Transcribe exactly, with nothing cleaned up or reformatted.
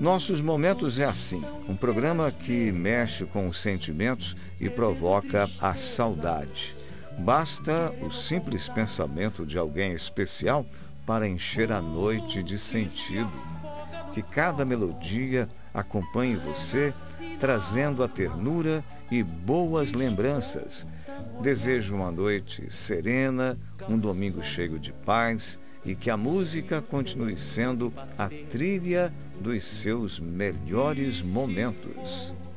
Nossos Momentos é assim, um programa que mexe com os sentimentos e provoca a saudade. Basta o simples pensamento de alguém especial para encher a noite de sentido. Que cada melodia acompanhe você, trazendo a ternura e boas lembranças. Desejo uma noite serena, um domingo cheio de paz e que a música continue sendo a trilha dos seus melhores momentos.